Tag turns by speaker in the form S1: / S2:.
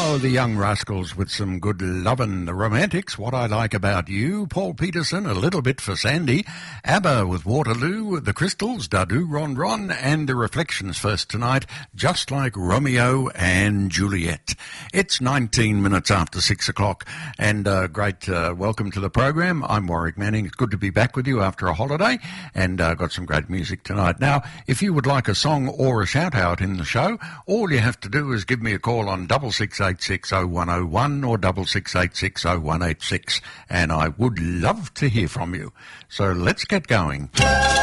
S1: Oh, the Young Rascals with some good lovin'. The Romantics, What I Like About You. Paul Peterson, A Little Bit for Sandy. ABBA with Waterloo. The Crystals, Dadu Ron Ron. And The Reflections first tonight, Just Like Romeo and Juliet. It's 19 minutes after 6 o'clock, and great welcome to the program. I'm Warwick Manning. It's good to be back with you after a holiday, and got some great music tonight. Now, if you would like a song or a shout-out in the show, all you have to do is give me a call on 66860101 or 66860186, and I would love to hear from you. So let's get going.